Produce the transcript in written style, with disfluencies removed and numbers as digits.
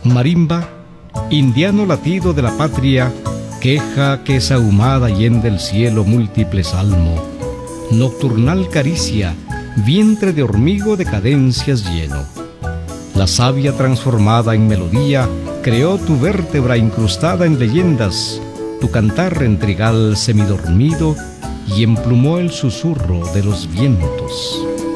Marimba, indiano latido de la patria, queja que sahumada yende el cielo múltiple salmo. Nocturnal caricia, vientre de hormigo de cadencias lleno. La savia transformada en melodía creó tu vértebra incrustada en leyendas, tu cantar en trigal semidormido y emplumó el susurro de los vientos.